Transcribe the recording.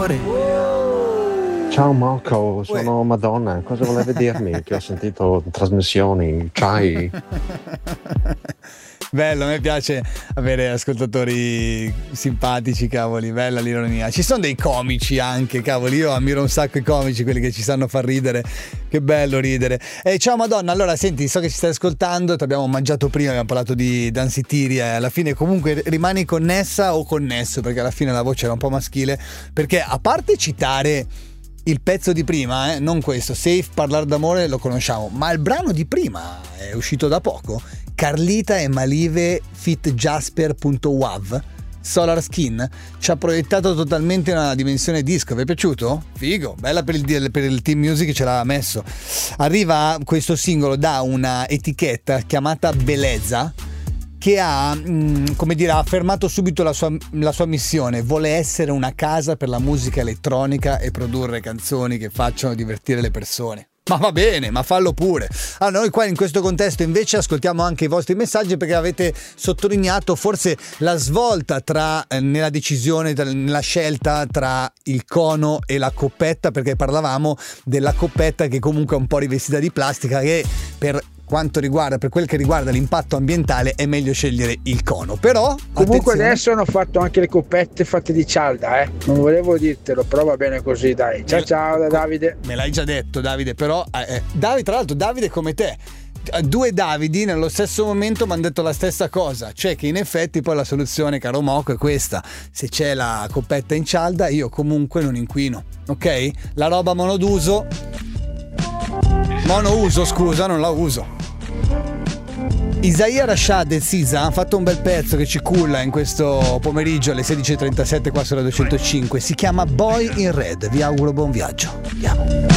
d'amore. Ciao Marco, sono Madonna, cosa volevi dirmi? Che ho sentito trasmissioni, c'hai? Bello, a me piace avere ascoltatori simpatici, cavoli, bella l'ironia. Ci sono dei comici anche, cavoli, io ammiro un sacco i comici, quelli che ci sanno far ridere, che bello ridere. Ciao Madonna, allora senti, so che ci stai ascoltando, ti abbiamo mangiato prima, abbiamo parlato di Danzitiri, alla fine comunque rimani connessa o connesso, perché alla fine la voce era un po' maschile, perché a parte citare il pezzo di prima, non questo, Safe, Parlare d'amore lo conosciamo, ma il brano di prima è uscito da poco, Carlita e Malive feat. Jasper.wav, Solar Skin, ci ha proiettato totalmente in una dimensione disco. Vi è piaciuto? Figo, bella per il team music che ce l'ha messo. Arriva questo singolo da una etichetta chiamata Belezza, che ha, come dire, ha affermato subito la sua missione. Vuole essere una casa per la musica elettronica e produrre canzoni che facciano divertire le persone. Ma va bene, ma fallo pure. Allora, noi qua in questo contesto invece ascoltiamo anche i vostri messaggi, perché avete sottolineato forse la svolta nella decisione, nella scelta tra il cono e la coppetta, perché parlavamo della coppetta che comunque è un po' rivestita di plastica, che per quel che riguarda l'impatto ambientale è meglio scegliere il cono. Però comunque attenzione, adesso hanno fatto anche le coppette fatte di cialda, non volevo dirtelo, però va bene così, dai. Ciao da Davide. Me l'hai già detto, Davide, però Davide, tra l'altro, Davide come te, due Davidi nello stesso momento mi hanno detto la stessa cosa, cioè che in effetti poi la soluzione, caro Moco, è questa: se c'è la coppetta in cialda io comunque non inquino, ok? La roba monouso, scusa, non la uso. Isaia Rashad e Sisa hanno fatto un bel pezzo che ci culla in questo pomeriggio alle 16.37 qua sulla 205. Si chiama Boy in Red. Vi auguro buon viaggio. Andiamo.